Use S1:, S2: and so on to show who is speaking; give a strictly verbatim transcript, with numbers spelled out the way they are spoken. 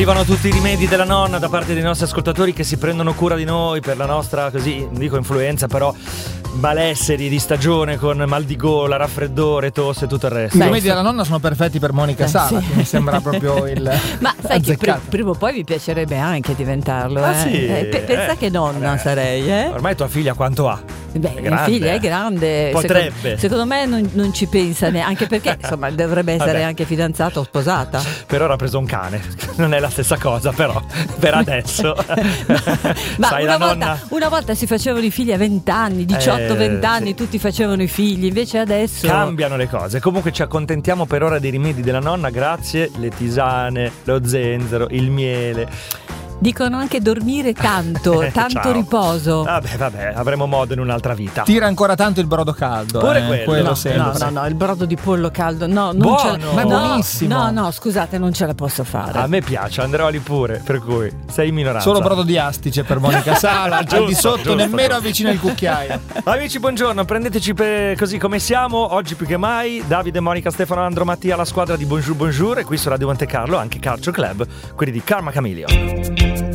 S1: Arrivano tutti i rimedi della nonna da parte dei nostri ascoltatori che si prendono cura di noi per la nostra, così, non dico influenza, però malesseri di stagione con mal di gola, raffreddore, tosse e tutto il resto.
S2: I rimedi della nonna sono perfetti per Monica
S3: Eh,
S2: Sala,
S3: sì.
S2: che mi sembra proprio il
S3: Ma sai che
S2: azzeccato.
S3: pr- prima o poi mi piacerebbe anche diventarlo.
S1: Ah,
S3: eh?
S1: sì?
S3: Eh, pe- pensa
S1: Eh,
S3: che nonna
S1: vabbè.
S3: sarei, eh?
S1: Ormai tua figlia quanto ha?
S3: Beh,
S1: È
S3: mia
S1: grande,
S3: figlia
S1: eh.
S3: è grande.
S1: Potrebbe.
S3: Secondo, secondo me non, non ci pensa neanche, anche perché insomma dovrebbe essere
S1: Vabbè.
S3: anche fidanzata o sposata.
S1: Per ora ha preso un cane, non è la stessa cosa però, per adesso.
S3: Ma
S1: Sai,
S3: una
S1: la
S3: volta,
S1: nonna...
S3: una volta si facevano i figli a venti anni, diciotto venti
S1: Eh,
S3: anni,
S1: sì.
S3: tutti facevano i figli, invece adesso
S1: Cambiano le cose. Comunque ci accontentiamo per ora dei rimedi della nonna, grazie, le tisane, lo zenzero, il miele.
S3: dicono anche dormire tanto,
S1: Eh,
S3: tanto
S1: ciao.
S3: riposo.
S1: Vabbè, vabbè, avremo modo in un'altra vita.
S2: Tira ancora tanto il brodo caldo.
S1: Pure
S2: eh,
S1: quello.
S3: No,
S2: sempre.
S3: no, no, no, il brodo di pollo caldo, no, non
S1: Buono.
S3: ce la,
S1: Ma è
S3: no,
S2: buonissimo.
S3: No, no, scusate, non ce la posso fare.
S1: A me piace, andrò lì pure, per cui sei in minoranza.
S2: Solo brodo di astice per Monica Sala, al
S1: Giusto,
S2: di sotto
S1: giusto,
S2: nemmeno
S1: giusto.
S2: avvicina il cucchiaio.
S1: Amici, buongiorno, prendeteci per così come siamo. Oggi più che mai Davide, Monica, Stefano, Andro, Mattia, la squadra di Bonjour Bonjour. E qui su Radio Monte Carlo anche Calcio Club, quelli di Karma Chameleon.